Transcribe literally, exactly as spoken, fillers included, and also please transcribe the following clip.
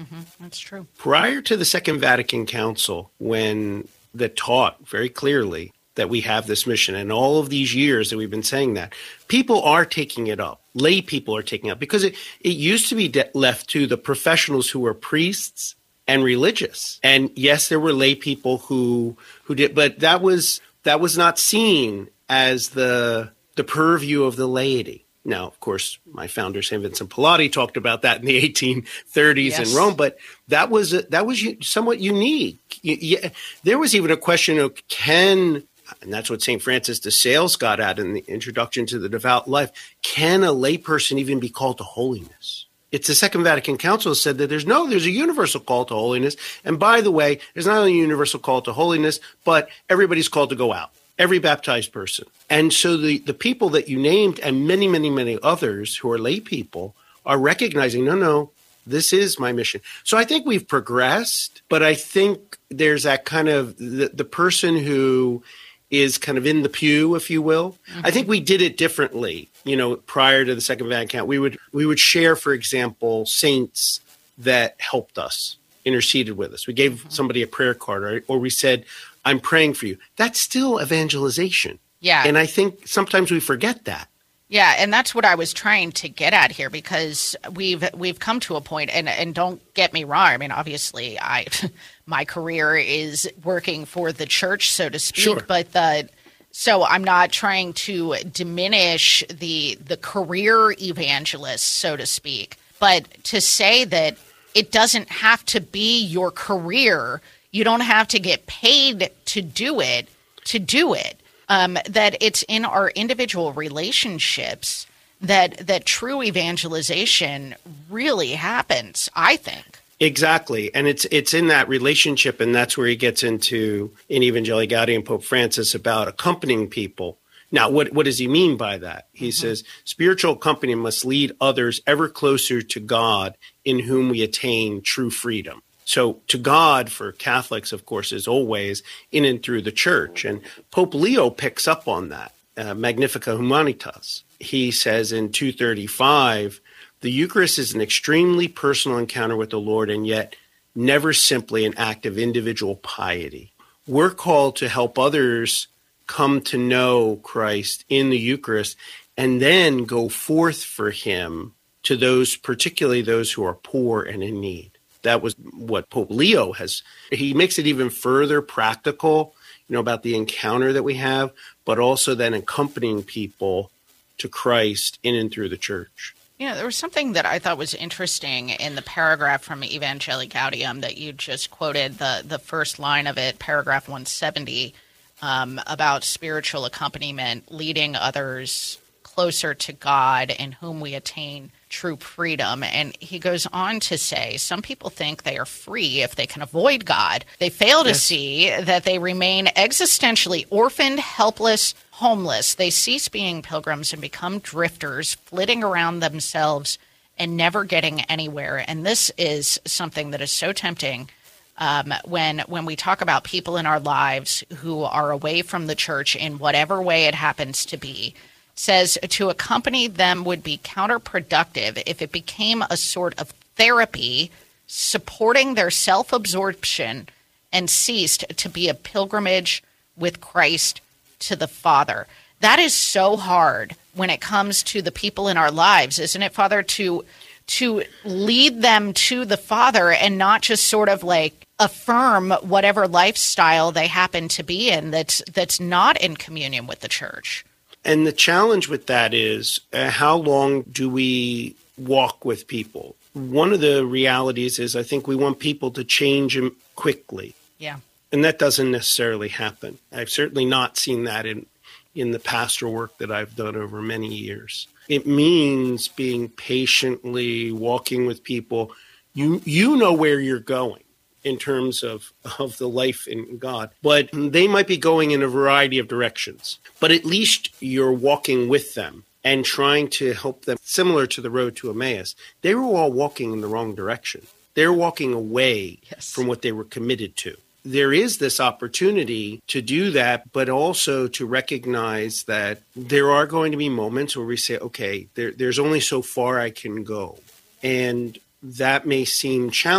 Mm-hmm. That's true. Prior to the Second Vatican Council, when that taught very clearly that we have this mission, and all of these years that we've been saying that, people are taking it up. Lay people are taking it up, because it, it used to be de- left to the professionals who were priests and religious. And yes, there were lay people who who did, but that was that was not seen as the the purview of the laity. Now, of course, my founder, Saint Vincent Pallotti, talked about that in the eighteen thirties yes. in Rome, but that was that was somewhat unique. There was even a question of can, and that's what Saint Francis de Sales got at in the Introduction to the Devout Life, can a layperson even be called to holiness? It's the Second Vatican Council said that there's no, there's a universal call to holiness. And by the way, there's not only a universal call to holiness, but everybody's called to go out. Every baptized person. And so the, the people that you named and many, many, many others who are lay people are recognizing, no, no, this is my mission. So I think we've progressed, but I think there's that kind of the, the person who is kind of in the pew, if you will. Mm-hmm. I think we did it differently. You know, prior to the Second Vatican Council, we would we would share, for example, saints that helped us, interceded with us. We gave mm-hmm. somebody a prayer card, or, or we said, I'm praying for you. That's still evangelization. Yeah. And I think sometimes we forget that. Yeah, and that's what I was trying to get at here, because we've we've come to a point, and, and don't get me wrong, I mean, obviously I my career is working for the church, so to speak, sure. but the so I'm not trying to diminish the the career evangelists, so to speak, but to say that it doesn't have to be your career. You don't have to get paid to do it, to do it. Um, that it's in our individual relationships that that true evangelization really happens, I think. Exactly. And it's it's in that relationship, and that's where he gets into, in Evangelii Gaudium, Pope Francis, about accompanying people. Now, what, what does he mean by that? He mm-hmm. says, spiritual company must lead others ever closer to God, in whom we attain true freedom. So to God, for Catholics, of course, is always in and through the church. And Pope Leo picks up on that, uh, Magnificat Humanitas. He says in two thirty-five, the Eucharist is an extremely personal encounter with the Lord, and yet never simply an act of individual piety. We're called to help others come to know Christ in the Eucharist, and then go forth for him to those, particularly those who are poor and in need. That was what Pope Leo has. He makes it even further practical, you know, about the encounter that we have, but also then accompanying people to Christ in and through the church. You know, there was something that I thought was interesting in the paragraph from Evangelii Gaudium that you just quoted, the, the first line of it, paragraph one seventy, um, about spiritual accompaniment, leading others closer to God, in whom we attain true freedom. And he goes on to say, some people think they are free if they can avoid God. They fail to yes. see that they remain existentially orphaned, helpless, homeless. They cease being pilgrims and become drifters, flitting around themselves and never getting anywhere. And this is something that is so tempting um, when when we talk about people in our lives who are away from the church in whatever way it happens to be. Says to accompany them would be counterproductive if it became a sort of therapy supporting their self-absorption and ceased to be a pilgrimage with Christ to the Father. That is so hard when it comes to the people in our lives, isn't it, Father, to to lead them to the Father and not just sort of like affirm whatever lifestyle they happen to be in that's that's not in communion with the church. And the challenge with that is, uh, how long do we walk with people? One of the realities is I think we want people to change them quickly. Yeah. And that doesn't necessarily happen. I've certainly not seen that in, in the pastoral work that I've done over many years. It means being patiently walking with people. You, you know where you're going in terms of, of the life in God. But they might be going in a variety of directions. But at least you're walking with them and trying to help them, similar to the road to Emmaus. They were all walking in the wrong direction. They're walking away yes. from what they were committed to. There is this opportunity to do that, but also to recognize that there are going to be moments where we say, okay, there, there's only so far I can go. And that may seem challenging.